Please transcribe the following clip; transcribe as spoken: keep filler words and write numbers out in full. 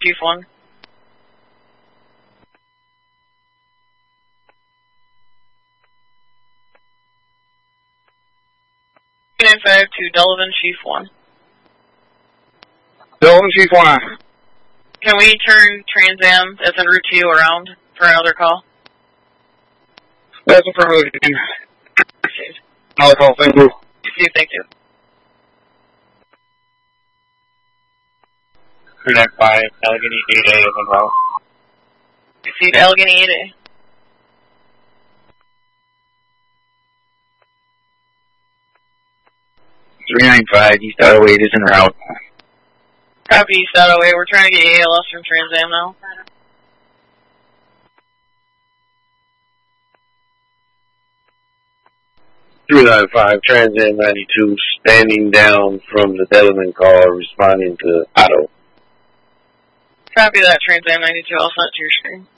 Chief one. two nine five to Delavan Chief one. Delavan Chief one. Can we turn Trans Am that's en route to you around for another call? That's affirmative. Received. Another call, thank you. Received, thank you. two nine five, Allegheny eight A is en route. Received, Allegheny eight A. three nine five, East Ottawa eight is en route. Copy, East Ottawa. We're trying to get A L S from Trans Am now. three nine five, Trans Am ninety-two, standing down from the Delavan call, responding to Otto. Copy that, Trans Am ninety-two. I'll send it to your screen.